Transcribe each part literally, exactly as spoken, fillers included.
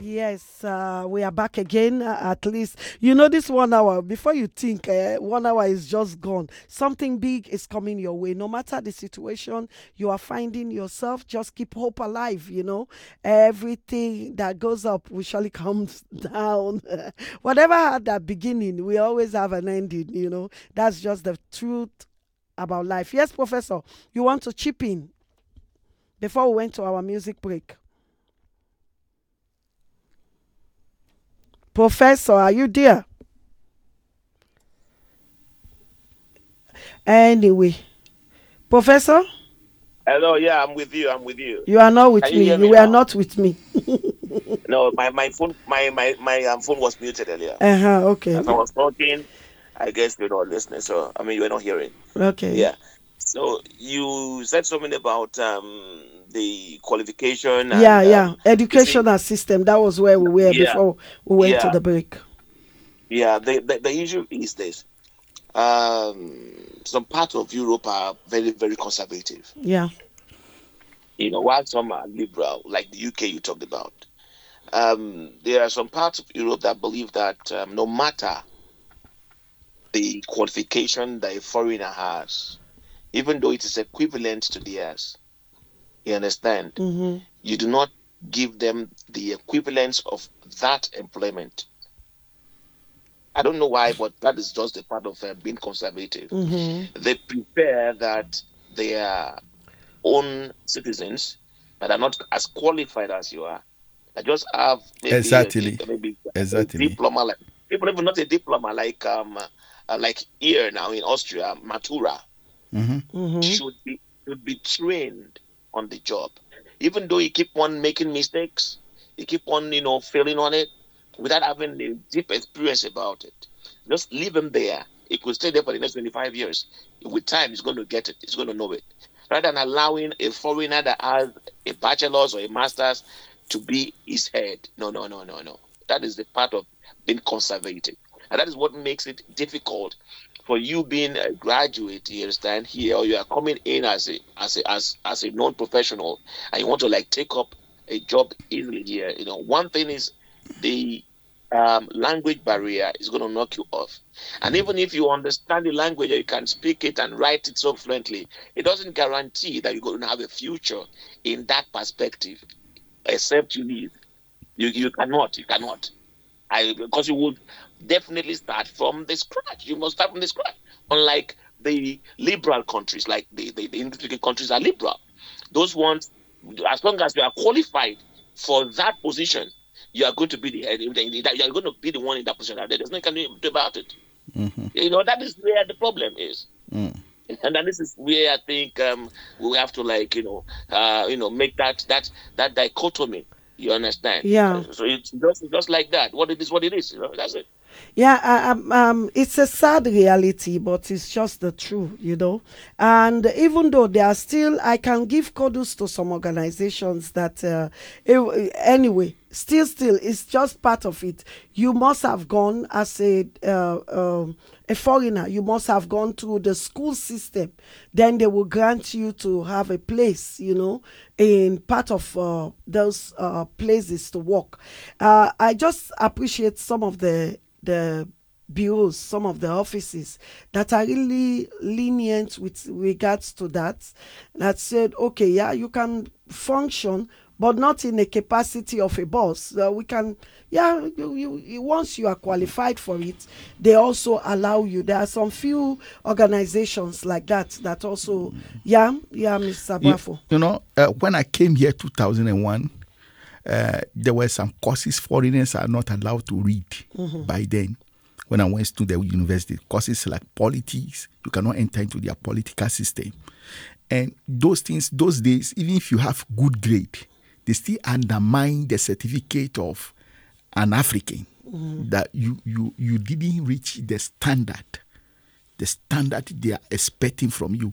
Yes, uh, we are back again. Uh, at least, you know, this one hour, before you think uh, one hour is just gone, something big is coming your way. No matter the situation you are finding yourself, just keep hope alive. You know, everything that goes up will surely comes down. Whatever had that beginning, we always have an ending. You know, that's just the truth about life. Yes, Professor, you want to chip in before we went to our music break? Professor, are you there? Anyway, Professor, Hello, yeah, I'm with you. I'm with you. you are not Can with you me. hear You me were now? not with me. No, my, my phone my my my um, phone was muted earlier. Uh-huh, okay. As I was talking, I guess you're not listening. So I mean, you were not hearing. Okay. Yeah. So you said something about um the qualification Yeah, and yeah. um you see, Educational system. That was where we were yeah, before we went to yeah, the break. yeah. The the, the issue is this. Um, some parts of Europe are very very conservative. Yeah. You know, while some are liberal, like the U K you talked about. Um, there are some parts of Europe that believe that um, no matter the qualification that a foreigner has, even though it is equivalent to theirs, you understand, Mm-hmm. you do not give them the equivalence of that employment. I don't know why, but that is just a part of uh, being conservative. Mm-hmm. They prefer that their own citizens that are not as qualified as you are, that just have maybe a, Exactly. maybe a Exactly. diploma, like people even not a diploma, like um uh, like here now in Austria, Matura Mm-hmm. Mm-hmm. should be should be trained on the job. Even though you keep on making mistakes, you keep on you know failing on it without having a deep experience about it. Just leave him there. He could stay there for the next twenty-five years. With time, he's going to get it. He's going to know it. Rather than allowing a foreigner that has a bachelor's or a master's to be his head. No, no, no, no, no. That is the part of being conservative. And that is what makes it difficult for you being a graduate, you understand, here, or you are coming in as a as a as as a non-professional and you want to like take up a job easily here. You know, one thing is the um, language barrier is going to knock you off. And even if you understand the language or you can speak it and write it so fluently, it doesn't guarantee that you're going to have a future in that perspective, except you leave. You you cannot, you cannot. I because you would definitely start from the scratch. You must start from the scratch. Unlike the liberal countries, like the, the, the English-speaking countries are liberal. Those ones, as long as you are qualified for that position, you are going to be the head. You are going to be the one in that position. There's nothing you can do about it. Mm-hmm. You know that is where the problem is. Mm. And then this is where I think um, we have to like you know uh, you know make that that that dichotomy. You understand? Yeah. Uh, So it's just just like that. What it is, what it is. You know, that's it. Yeah, uh, um, um, it's a sad reality, but it's just the truth, you know. And even though there are still, I can give kudos to some organizations that, uh, eh, anyway, still, still, it's just part of it. You must have gone as a uh, um, a foreigner. You must have gone through the school system. Then they will grant you to have a place, you know, in part of uh, those uh, places to work. Uh, I just appreciate some of the the bureaus, some of the offices that are really lenient with regards to that, that said, okay, yeah, you can function, but not in a capacity of a boss. Uh, we can, yeah, you, you, once you are qualified for it, they also allow you. There are some few organizations like that that also, yeah, yeah, Mister You, Brafo. you know, uh, when I came here two thousand one, uh, there were some courses foreigners are not allowed to read by then. When I went to the university, courses like politics, you cannot enter into their political system. And those things, those days, even if you have good grade, they still undermine the certificate of an African that you, you, you didn't reach the standard, the standard they are expecting from you.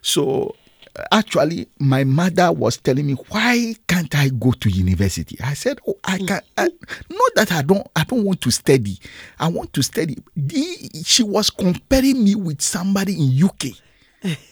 So actually, my mother was telling me, why can't I go to university? I said, oh, I can I, not that I don't I don't want to study. I want to study. The, she was comparing me with somebody in U K.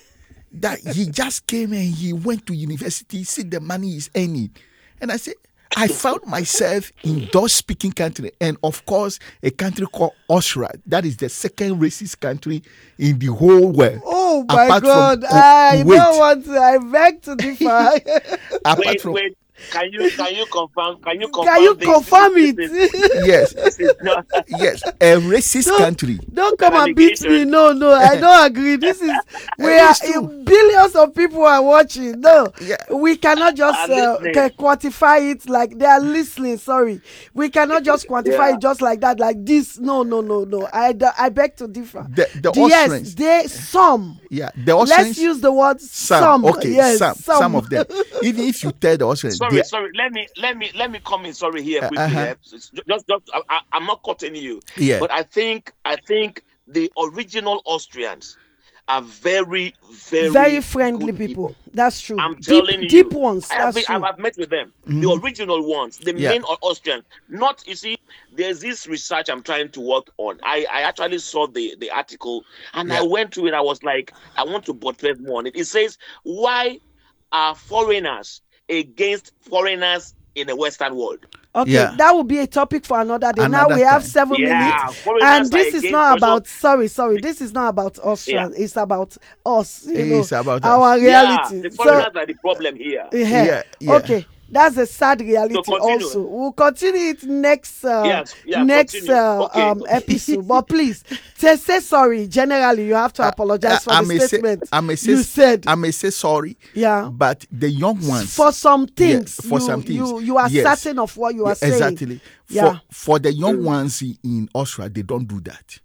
That he just came and he went to university, see the money he's earning. And I said, I found myself in Dutch speaking country, and of course, a country called Austria. That is the second racist country in the whole world. Oh my apart God! from Ku- I Kuwait. don't want to. I beg to differ. Apart Wait, from wait. Can you can you confirm? Can you confirm? Can you this? confirm This it? is- yes, This is not. yes, a racist Don't- country. Don't come and beat me. Allegation. No, no, I don't agree. This is we It are is true. billions of people are watching. No, Yeah. we cannot just Are uh, listening. ca- quantify it like they are listening. Sorry, we cannot just quantify Yeah. it just like that, like this. No, no, no, no. I d- I beg to differ. The the Yes, Austrians, they some. yeah, the Austrians. Let's use the word some, some. okay, yes, some, some, of them. Even if you tell the Austrians, Sorry, they, sorry. Let me let me let me come in. Sorry here Uh, quickly. uh-huh. eh. Just just, just I, I- I'm not cutting you. Yeah. But I think I think the original Austrians are very very Very friendly good people. That's true. I'm deep, telling you, deep ones. I have, That's been- true. I've met with them, the original ones, the Yeah. main Au- Austrians. Not you see, there's this research I'm trying to work on. I, I actually saw the the article and I Yeah. went through it. I was like, I want to buttress more on it. It says, why are foreigners against foreigners in the Western world? Okay, Yeah. that will be a topic for another day. now Another we have time. seven Yeah, minutes, foreigners and are this is against not person- about. Sorry, sorry. This is not about Austria. It's about us. You know, It's about our us. reality. Yeah, the so, foreigners are the problem here. yeah, Yeah, yeah. okay. That's a sad reality. So continue. Also, we'll continue it next uh, Yes, yeah, next continue. uh, Okay. um, episode. But please say, say sorry. Generally, you have to apologize for I the may say, statement I may say, you said. I may say sorry. Yeah. But the young ones, For some things, for you, some things, you you are yes. certain of what you are Yeah, saying. exactly. Yeah. For for the young ones in- in Austria, they don't do that.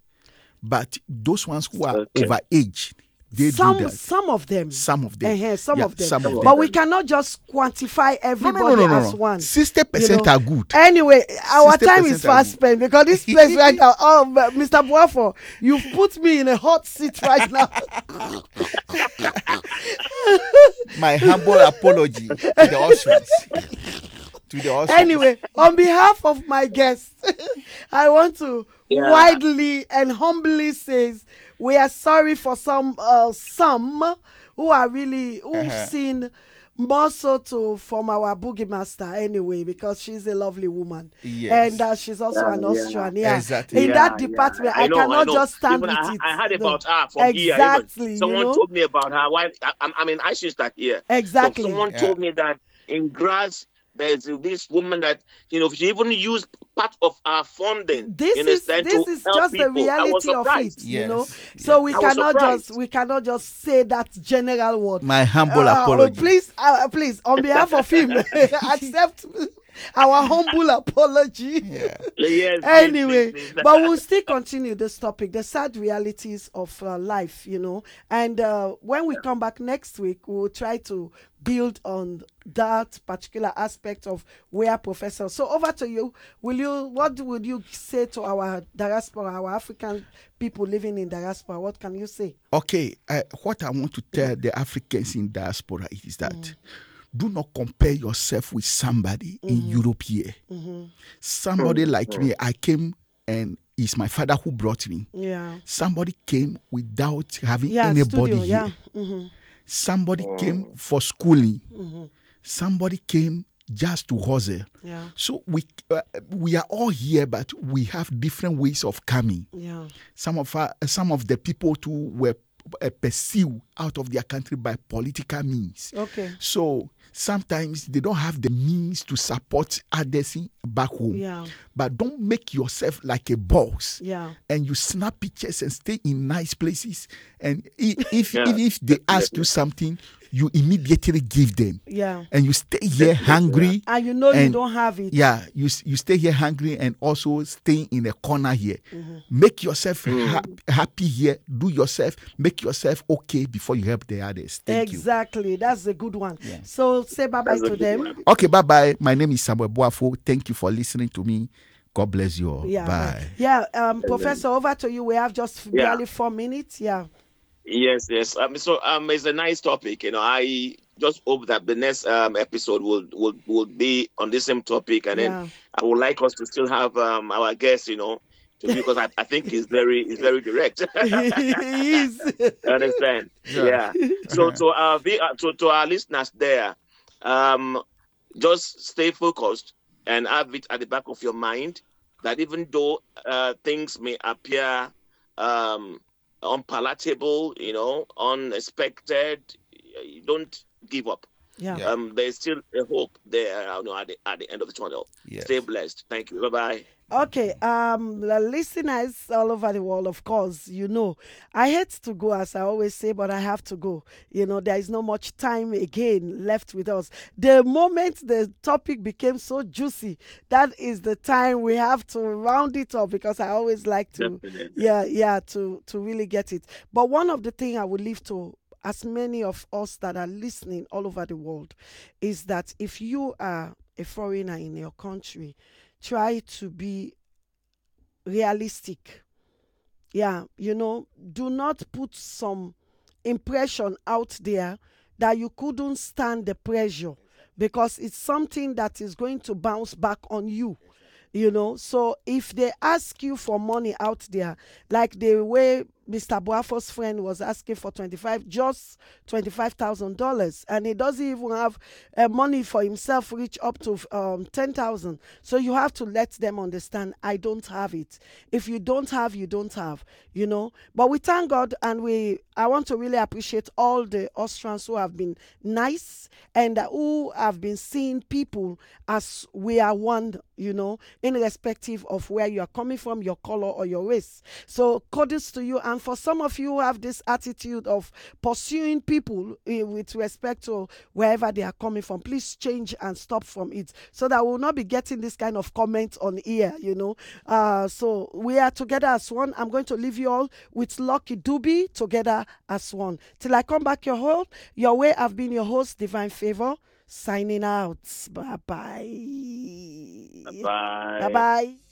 But those ones who are Okay. overage, they some do that. some of them Some of them. uh some Yeah, of them some of but them. we cannot just quantify No, everybody no, no, no, as no. one. Sixty you percent know. are good. Anyway, our time is sixty percent are fast good. spent because this place right now, oh but Mister Boafo, you've put me in a hot seat right now. My humble apology to the Austrians. To the Austrians. Anyway, on behalf of my guests, I want to Yeah. widely and humbly say we are sorry for some uh, some who are really who've Uh-huh. seen more so to from our boogie master anyway because she's a lovely woman. Yes. And uh, she's also Yeah, an yeah. Austrian. Yeah, Exactly. in Yeah, that yeah. department, I, I know, cannot I know. just stand Even with I, it. I heard No. about her from here. Exactly, Even you someone know? told me about her. Why? I, I'm I'm in Eisenstadt here. Exactly. So someone Yeah. told me that in Graz there's this woman that you know she even used part of our funding. This you is understand, this to is help just the people. I was reality of surprised. it, you know. Yes. So we I was cannot surprised. just we cannot just say that general word. My humble Uh, apology. Please, uh, please, on behalf of him, accept our humble apology. Yeah. Yes, Anyway, please, please. but we'll still continue this topic, the sad realities of uh, life, you know. And uh, when we come back next week, we'll try to build on that particular aspect of where professor. So over to you. Will you? What would you say to our diaspora, our African people living in diaspora? What can you say? Okay, uh, what I want to tell the Africans in diaspora is that do not compare yourself with somebody in Europe here. Somebody like me, I came and it's my father who brought me. Yeah. Somebody came without having Yeah. anybody Studio. here. Yeah. hmm Somebody came for schooling. Somebody came just to hustle. Yeah. So we uh, we are all here, but we have different ways of coming. Yeah. Some of our, some of the people too were uh, pursued out of their country by political means. Okay. So sometimes they don't have the means to support others in- back home. Yeah. But don't make yourself like a boss. Yeah. And you snap pictures and stay in nice places. And i- if Yeah. even if they ask you something, you immediately give them. Yeah. And you stay here hungry. And you know you and- don't have it. Yeah, you s- you stay here hungry and also stay in a corner here. Mm-hmm. Make yourself hap- happy here. Do yourself, make yourself okay before you help the others. Thank you. Exactly. That's a good one. So say bye bye That's a to good them. one. Okay, bye bye. My name is Samuel Boafo. Thank you for listening to me. God bless you all. Yeah. Bye. Yeah. Um, Professor, over to you. We have just Yeah. barely four minutes. Yeah. Yes, yes. Um, so um, it's a nice topic. You know, I just hope that the next um episode will will will be on the same topic, and Yeah. then I would like us to still have um our guest. You know, to, because I, I think he's very he's very direct. He is. Understand? Yeah. Yeah. So to our vi- uh, to to our listeners there, um, just stay focused. and have it at the back of your mind that even though uh, things may appear um, unpalatable, you know, unexpected, you don't give up. Yeah. Yeah. Um, there's still a hope there, you know, at the, at the end of the tunnel. Yes. Stay blessed. Thank you. Bye bye. Okay, um, the listeners all over the world, of course, you know, I hate to go, as I always say, but I have to go. You know, there is not much time again left with us. The moment the topic became so juicy, that is the time we have to round it up, because I always like to, Definitely. yeah, yeah, to to really get it. But one of the things I would leave to as many of us that are listening all over the world is that if you are a foreigner in your country, try to be realistic. Yeah, you know, do not put some impression out there that you couldn't stand the pressure, because it's something that is going to bounce back on you. You know, so if they ask you for money out there, like the way Mister Boafo's friend was asking for twenty-five, just twenty-five thousand dollars, and he doesn't even have uh, money for himself reach up to um, ten thousand. So you have to let them understand, I don't have it. If you don't have, you don't have, you know. But we thank God, and we I want to really appreciate all the Austrians who have been nice, and uh, who have been seeing people as we are one, you know, irrespective of where you are coming from, your color or your race. So kudos to you. And for some of you who have this attitude of pursuing people uh, with respect to wherever they are coming from, please change and stop from it, so that we will not be getting this kind of comment on here, you know. Uh, so we are together as one. I'm going to leave you all with Lucky Dube, Together as One. Till I come back your host, your way, I've been your host, Divine Favor, signing out. Bye-bye. Bye. Bye-bye.